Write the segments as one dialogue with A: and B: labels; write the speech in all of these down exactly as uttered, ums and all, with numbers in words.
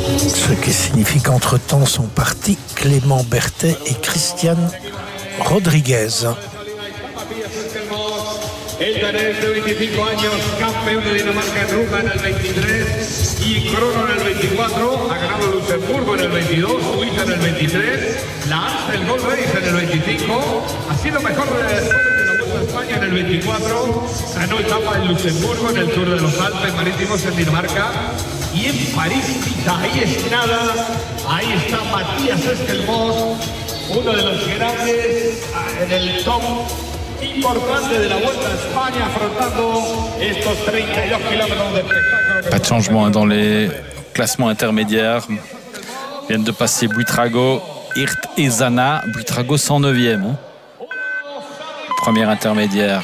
A: Ce qui signifie qu'entre-temps sont partis Clément Berthet et Christian Rodriguez.
B: El danés de veinticinco años, campeón de Dinamarca en ruta en el veintitrés y crono en el veinticuatro, ha ganado Luxemburgo en el veintidós, Suiza en el veintitrés, la Amstel Gold Race en el veinticinco, ha sido mejor de la Vuelta a España en el veinticuatro, ganó etapa en Luxemburgo en el Tour de los Alpes Marítimos en Dinamarca y en París-Niza, ahí es nada, ahí está Matías Esquelmós, uno de los grandes en el top importante de la Vuelta a España, afrontando estos treinta y dos kilómetros de espectáculo.
C: Pas de changement dans les classements intermédiaires. Viennent de passer Buitrago, Hirt et Zana. Buitrago cent neuvième. Hein. Premier intermédiaire.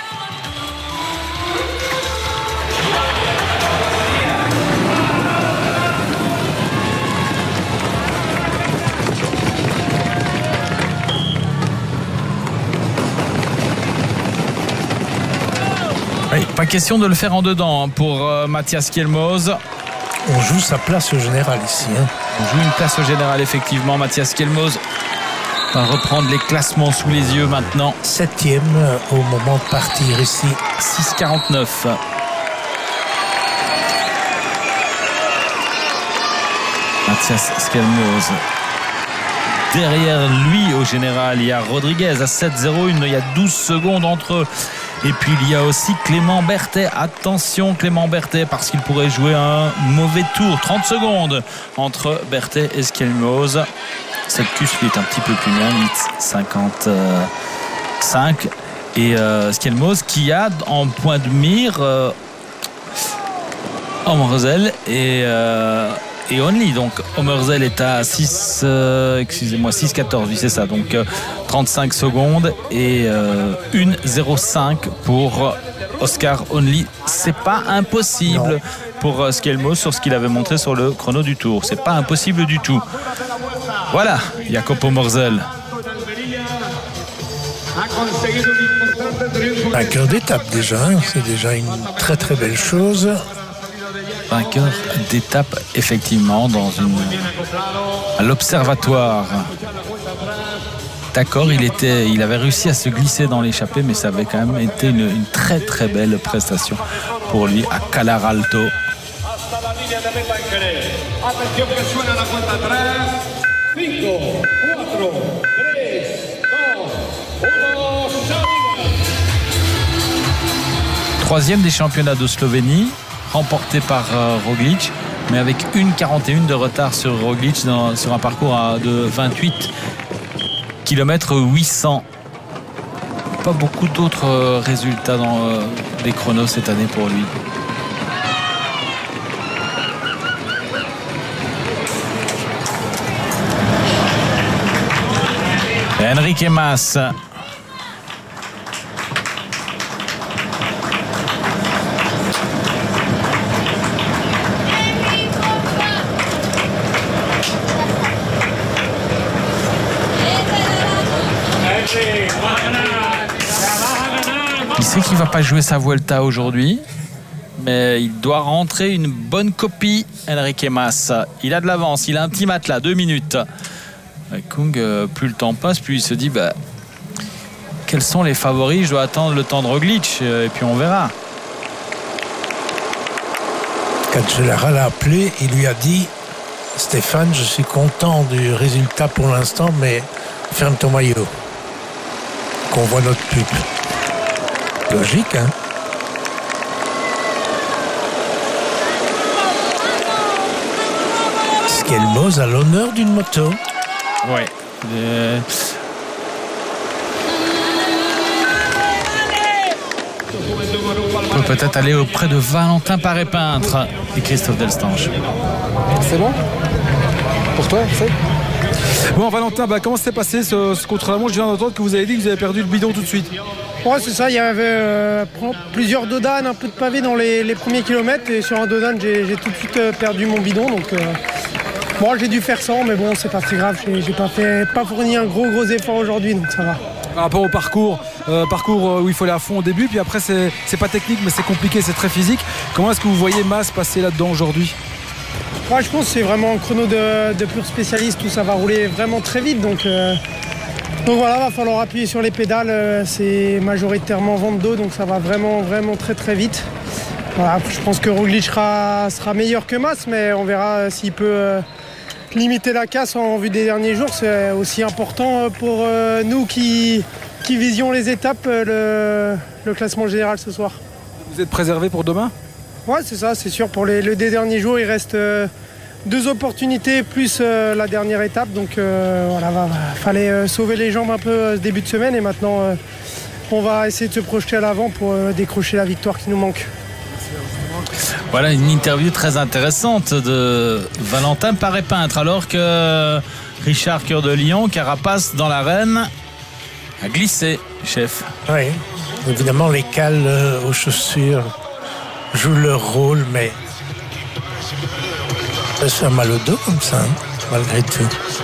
C: Oui, pas question de le faire en dedans pour euh, Matthias Kelmoz.
A: On joue sa place au général ici. Hein.
C: On joue une place au général, effectivement. Matthias Kelmoz va reprendre les classements sous les yeux maintenant.
A: Septième au moment de partir ici.
C: six quarante-neuf. Matthias Kelmoz. Derrière lui, au général, il y a Rodriguez à sept zéro un. Il y a douze secondes entre eux. Et puis il y a aussi Clément Berthet. Attention Clément Berthet, parce qu'il pourrait jouer un mauvais tour. trente secondes entre Berthet et Skelmoz. Cette cuisse lui est un petit peu plus bien, huit cinquante-cinq. Et euh, Skelmoz qui a en point de mire euh, Omerzel et, euh, et Only. Donc Omerzel est à six, euh, excusez-moi, six quatorze, oui c'est ça. Donc euh, trente-cinq secondes et euh, un zéro cinq pour Oscar Only. C'est pas impossible non. pour euh, Skelmoz sur ce qu'il avait montré sur le chrono du tour. C'est pas impossible du tout. Voilà, Jakob Omerzel.
A: Vainqueur d'étape déjà, hein. C'est déjà une très très belle chose.
C: Vainqueur d'étape effectivement dans une à l'observatoire. D'accord, il était, il avait réussi à se glisser dans l'échappée, mais ça avait quand même été une, une très très belle prestation pour lui à Calaralto. Troisième des championnats de Slovénie, remporté par euh, Roglic, mais avec une quarante et un de retard sur Roglic dans, sur un parcours à, de vingt-huit kilomètres huit cents. Pas beaucoup d'autres euh, résultats dans euh, les chronos cette année pour lui. Enrique Mas. Il sait qu'il ne va pas jouer sa Vuelta aujourd'hui, mais il doit rentrer une bonne copie, Enrique Mas. Il a de l'avance, il a un petit matelas, deux minutes. Kung, plus le temps passe, plus il se dit bah, quels sont les favoris, je dois attendre le temps de Roglic et puis on verra.
A: Cancellara l'a appelé, il lui a dit Stéphane, je suis content du résultat pour l'instant, mais ferme ton maillot, qu'on voit notre pub. Logique, hein. Skelmoz a l'honneur d'une moto.
C: Ouais. Euh... On peut peut-être aller auprès de Valentin Paré-Peintre et Christophe Delstange.
D: C'est bon pour toi, c'est bon, Valentin, bah, comment s'est passé ce, ce contre-la-montre? Je viens d'entendre que vous avez dit que vous avez perdu le bidon tout de suite.
E: Ouais, c'est ça, il y avait euh, plusieurs dodanes, un peu de pavé dans les, les premiers kilomètres, et sur un dodane j'ai, j'ai tout de suite euh, perdu mon bidon, donc euh, bon, j'ai dû faire cent, mais bon, c'est pas très grave, j'ai, j'ai pas, fait, pas fourni un gros gros effort aujourd'hui, donc ça va.
D: Par rapport au parcours, euh, parcours où il faut aller à fond au début, puis après c'est, c'est pas technique mais c'est compliqué, c'est très physique. Comment est-ce que vous voyez Mas passer là-dedans aujourd'hui?
E: Ouais, je pense que c'est vraiment un chrono de, de pur spécialiste où ça va rouler vraiment très vite. Donc, euh, donc voilà, va falloir appuyer sur les pédales. Euh, c'est majoritairement vent de dos, donc ça va vraiment, vraiment très très vite. Voilà, je pense que Roglic sera, sera meilleur que Mas, mais on verra euh, s'il peut euh, limiter la casse en vue des derniers jours. C'est aussi important pour euh, nous qui, qui visions les étapes, euh, le, le classement général ce soir.
D: Vous êtes préservé pour demain ?
E: Ouais, c'est ça, c'est sûr. Pour les, les deux derniers jours, il reste euh, deux opportunités plus euh, la dernière étape. Donc euh, voilà, va, va, fallait euh, sauver les jambes un peu euh, ce début de semaine. Et maintenant, euh, on va essayer de se projeter à l'avant pour euh, décrocher la victoire qui nous manque.
C: Voilà une interview très intéressante de Valentin Paré-Peintre. Alors que Richard Cœur de Lion, Carapace dans l'arène, a glissé, chef.
A: Oui, évidemment, les cales euh, aux chaussures jouent leur rôle, mais ça se fait mal au dos comme ça, hein, malgré tout.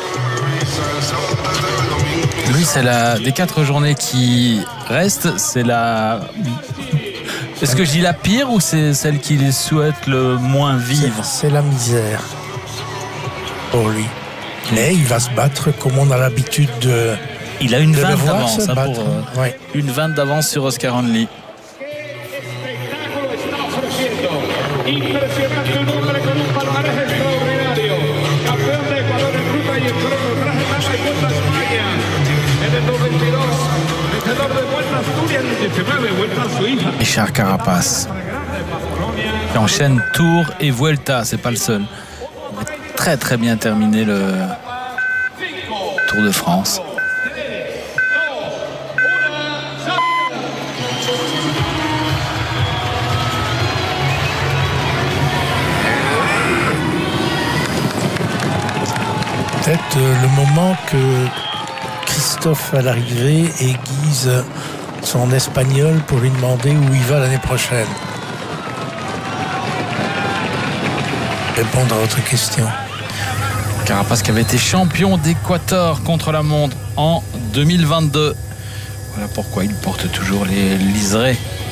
C: Lui, c'est la des quatre journées qui restent, c'est la. Est-ce que je dis la pire ou c'est celle qu'il souhaite le moins vivre ?
A: C'est, c'est la misère pour lui. Mais il va se battre comme on a l'habitude de.
C: Il a une
A: de le
C: vingt
A: voir
C: d'avance,
A: se
C: hein,
A: battre.
C: pour, euh,
A: Ouais.
C: une vingt d'avance sur Oscar Onley.
B: Impresionante un hombre con un palmarés extraordinario. Campeón de Ecuador en ruta y en crono, traje más de Vuelta a España en el noventa y dos. Vencedor de Vuelta a Asturias en el diecinueve, Vuelta a Suiza.
C: Richard Carapace. Il enchaîne Tour et Vuelta, c'est pas le seul. Il va très très bien terminé le Tour de France.
A: Peut-être euh, le moment que Christophe à l'arrivée aiguise son espagnol pour lui demander où il va l'année prochaine. Répondre à votre question.
C: Carapace qui avait été champion d'Équateur contre la montre en deux mille vingt-deux. Voilà pourquoi il porte toujours les liserés